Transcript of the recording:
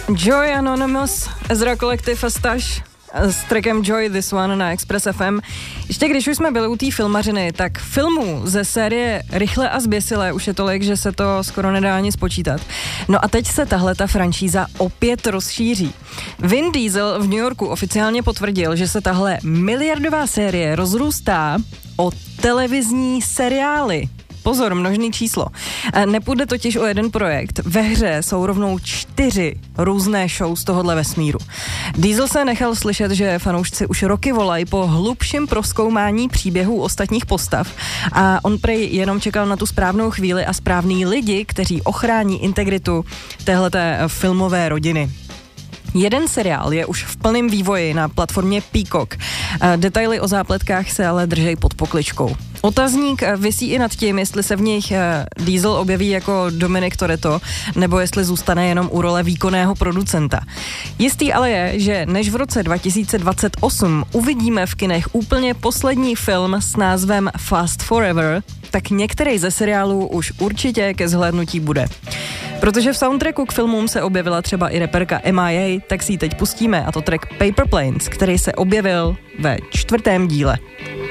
Joy Anonymous, Ezra Collective a Stash s trackem Joy This One na Express FM. Ještě když už jsme byli u té filmařiny, tak filmů ze série Rychle a zběsile už je tolik, že se to skoro nedá ani spočítat. No a teď se tahleta franšíza opět rozšíří. Vin Diesel v New Yorku oficiálně potvrdil, že se tahle miliardová série rozrůstá o televizní seriály. Pozor, množný číslo. Nepůjde totiž o jeden projekt. Ve hře jsou rovnou 4 různé show z tohohle vesmíru. Diesel se nechal slyšet, že fanoušci už roky volají po hlubším prozkoumání příběhů ostatních postav a on prej jenom čekal na tu správnou chvíli a správný lidi, kteří ochrání integritu téhleté filmové rodiny. Jeden seriál je už v plném vývoji na platformě Peacock. Detaily o zápletkách se ale držej pod pokličkou. Otazník visí i nad tím, jestli se v nich Diesel objeví jako Dominic Toretto, nebo jestli zůstane jenom u role výkonného producenta. Jistý ale je, že než v roce 2028 uvidíme v kinech úplně poslední film s názvem Fast Forever, tak některý ze seriálů už určitě ke zhlédnutí bude. Protože v soundtracku k filmům se objevila třeba i reperka MIA, tak si ji teď pustíme, a to track Paper Planes, který se objevil ve 4. díle.